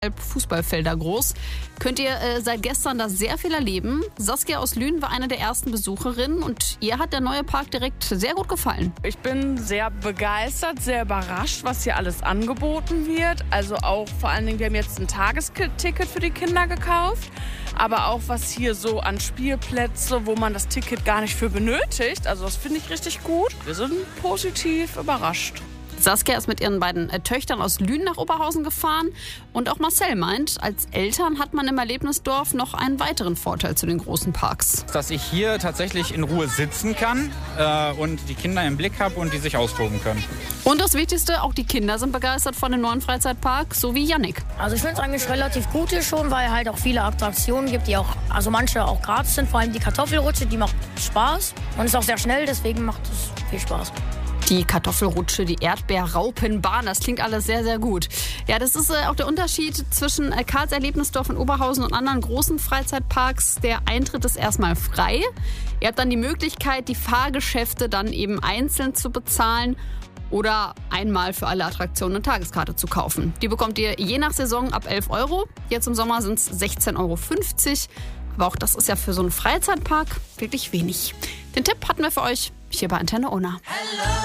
Fußballfelder groß. Könnt ihr seit gestern da sehr viel erleben. Saskia aus Lünen war eine der ersten Besucherinnen und ihr hat der neue Park direkt sehr gut gefallen. Ich bin sehr begeistert, sehr überrascht, was hier alles angeboten wird. Also auch vor allen Dingen, wir haben jetzt ein Tagesticket für die Kinder gekauft. Aber auch was hier so an Spielplätze, wo man das Ticket gar nicht für benötigt. Also das finde ich richtig gut. Wir sind positiv überrascht. Saskia ist mit ihren beiden Töchtern aus Lünen nach Oberhausen gefahren. Und auch Marcel meint, als Eltern hat man im Erlebnisdorf noch einen weiteren Vorteil zu den großen Parks. Dass ich hier tatsächlich in Ruhe sitzen kann und die Kinder im Blick habe und die sich austoben können. Und das Wichtigste, auch die Kinder sind begeistert von dem neuen Freizeitpark, so wie Yannick. Also ich finde es eigentlich relativ gut hier schon, weil halt auch viele Attraktionen gibt, die auch, also manche auch gratis sind. Vor allem die Kartoffelrutsche, die macht Spaß und ist auch sehr schnell, deswegen macht es viel Spaß. Die Kartoffelrutsche, die Erdbeerraupenbahn, das klingt alles sehr, sehr gut. Ja, das ist auch der Unterschied zwischen Karls Erlebnisdorf in Oberhausen und anderen großen Freizeitparks. Der Eintritt ist erstmal frei. Ihr habt dann die Möglichkeit, die Fahrgeschäfte dann eben einzeln zu bezahlen oder einmal für alle Attraktionen eine Tageskarte zu kaufen. Die bekommt ihr je nach Saison ab 11 Euro. Jetzt im Sommer sind es 16,50 Euro. Aber auch das ist ja für so einen Freizeitpark wirklich wenig. Den Tipp hatten wir für euch hier bei Antenne Unna.